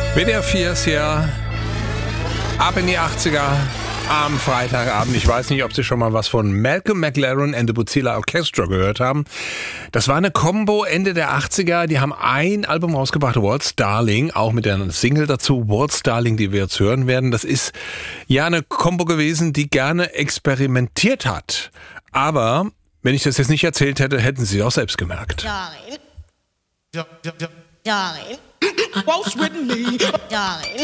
WDR 4 ist hier ab in die 80er am Freitagabend. Ich weiß nicht, ob Sie schon mal was von Malcolm McLaren and the Bozilla Orchestra gehört haben. Das war eine Combo Ende der 80er. Die haben ein Album rausgebracht, World's Darling, auch mit der Single dazu, World's Darling, die wir jetzt hören werden. Das ist ja eine Combo gewesen, die gerne experimentiert hat. Aber wenn ich das jetzt nicht erzählt hätte, hätten Sie es auch selbst gemerkt. Darling. Darling. What's with me? Darling.